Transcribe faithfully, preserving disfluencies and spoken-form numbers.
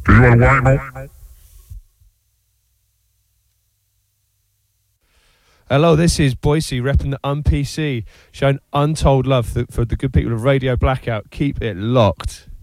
Do you want wine? Hello, this is Boise repping the Un P C, showing untold love for, for the good people of Radio Blackout. Keep it locked.